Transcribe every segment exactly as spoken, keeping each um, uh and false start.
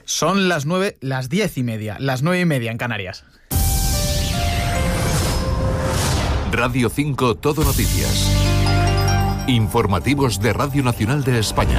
Son las nueve, las diez y media, las nueve y media en Canarias. Radio cinco Todo Noticias. Informativos de Radio Nacional de España.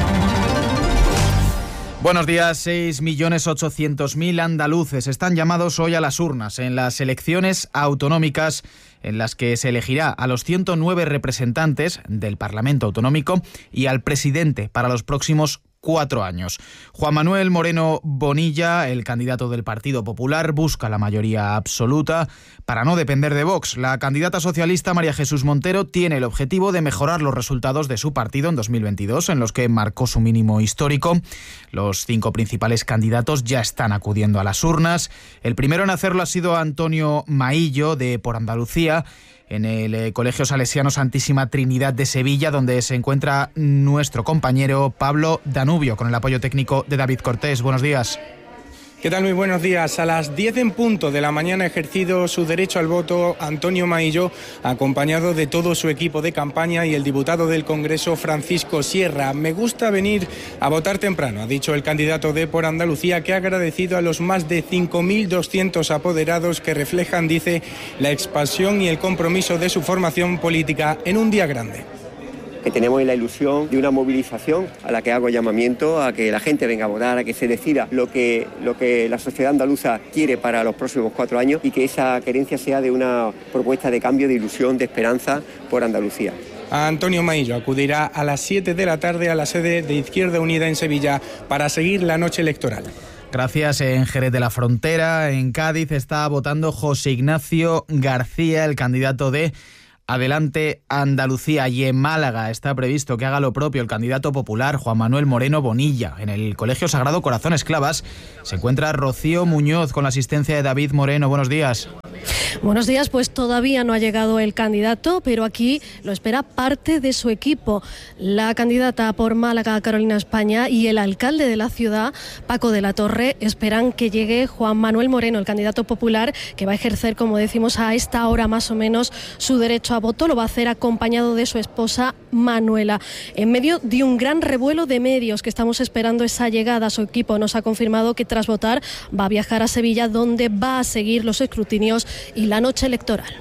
Buenos días. seis millones ochocientos mil andaluces están llamados hoy a las urnas en las elecciones autonómicas en las que se elegirá a los ciento nueve representantes del Parlamento Autonómico y al presidente para los próximos cuatro años. Juan Manuel Moreno Bonilla, el candidato del Partido Popular, busca la mayoría absoluta para no depender de Vox. La candidata socialista María Jesús Montero tiene el objetivo de mejorar los resultados de su partido en dos mil veintidós, en los que marcó su mínimo histórico. Los cinco principales candidatos ya están acudiendo a las urnas. El primero en hacerlo ha sido Antonio Maillo, de Por Andalucía, en el eh, Colegio Salesiano Santísima Trinidad de Sevilla, donde se encuentra nuestro compañero Pablo Danubio, con el apoyo técnico de David Cortés. Buenos días. ¿Qué tal? Muy buenos días. A las diez en punto de la mañana ha ejercido su derecho al voto Antonio Maillo, acompañado de todo su equipo de campaña y el diputado del Congreso Francisco Sierra. Me gusta venir a votar temprano, ha dicho el candidato de Por Andalucía, que ha agradecido a los más de cinco mil doscientos apoderados que reflejan, dice, la expansión y el compromiso de su formación política en un día grande. Que tenemos la ilusión de una movilización a la que hago llamamiento a que la gente venga a votar, a que se decida lo que, lo que la sociedad andaluza quiere para los próximos cuatro años y que esa querencia sea de una propuesta de cambio, de ilusión, de esperanza por Andalucía. Antonio Maillo acudirá a las siete de la tarde a la sede de Izquierda Unida en Sevilla para seguir la noche electoral. Gracias. En Jerez de la Frontera, en Cádiz, está votando José Ignacio García, el candidato de Adelante Andalucía, y en Málaga está previsto que haga lo propio el candidato popular Juan Manuel Moreno Bonilla. En el Colegio Sagrado Corazón Esclavas se encuentra Rocío Muñoz con la asistencia de David Moreno. Buenos días. Buenos días, pues todavía no ha llegado el candidato, pero aquí lo espera parte de su equipo. La candidata por Málaga, Carolina España, y el alcalde de la ciudad, Paco de la Torre, esperan que llegue Juan Manuel Moreno, el candidato popular, que va a ejercer, como decimos, a esta hora más o menos su derecho a voto. Lo va a hacer acompañado de su esposa Manuela. En medio de un gran revuelo de medios que estamos esperando esa llegada, su equipo nos ha confirmado que tras votar va a viajar a Sevilla, donde va a seguir los escrutinios y la noche electoral.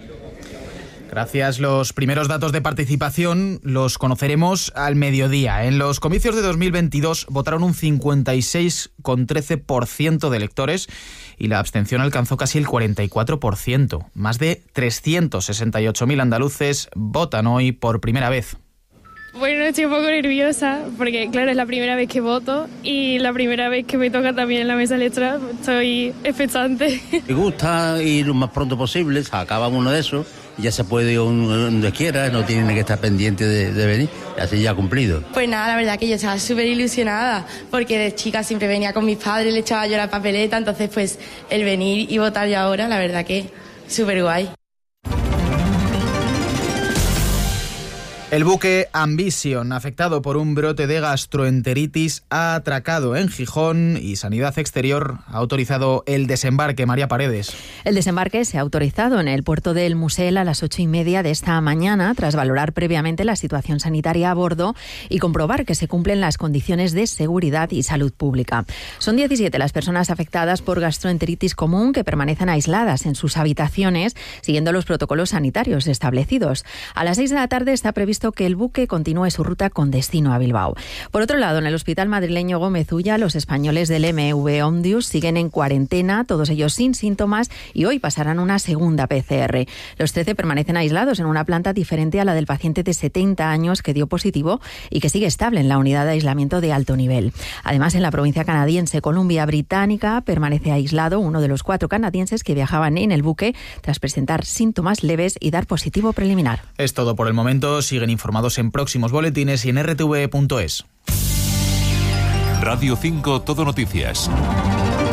Gracias. Los primeros datos de participación los conoceremos al mediodía. En los comicios de dos mil veintidós votaron un cincuenta y seis coma trece por ciento de electores y la abstención alcanzó casi el cuarenta y cuatro por ciento. Más de trescientos sesenta y ocho mil andaluces votan hoy por primera vez. Bueno, estoy un poco nerviosa porque, claro, es la primera vez que voto y la primera vez que me toca también en la mesa electoral. Estoy expectante. Me gusta ir lo más pronto posible, se acaba uno de esos y ya se puede ir donde quiera, no tiene que estar pendiente de, de venir, y así ya cumplido. Pues nada, la verdad que yo estaba súper ilusionada porque de chica siempre venía con mis padres, le echaba yo la papeleta, entonces pues el venir y votar ya ahora, la verdad que súper guay. El buque Ambition, afectado por un brote de gastroenteritis, ha atracado en Gijón y Sanidad Exterior ha autorizado el desembarque. María Paredes. El desembarque se ha autorizado en el puerto del Musel a las ocho y media de esta mañana, tras valorar previamente la situación sanitaria a bordo y comprobar que se cumplen las condiciones de seguridad y salud pública. Son diecisiete las personas afectadas por gastroenteritis común que permanecen aisladas en sus habitaciones, siguiendo los protocolos sanitarios establecidos. A las seis de la tarde está previsto que el buque continúe su ruta con destino a Bilbao. Por otro lado, en el hospital madrileño Gómez Ulla, los españoles del M V Omnius siguen en cuarentena, todos ellos sin síntomas, y hoy pasarán una segunda P C R. Los trece permanecen aislados en una planta diferente a la del paciente de setenta años que dio positivo y que sigue estable en la unidad de aislamiento de alto nivel. Además, en la provincia canadiense Columbia Británica permanece aislado uno de los cuatro canadienses que viajaban en el buque tras presentar síntomas leves y dar positivo preliminar. Es todo por el momento. Siguen informados en próximos boletines y en erre te ve punto es. Radio cinco Todo Noticias.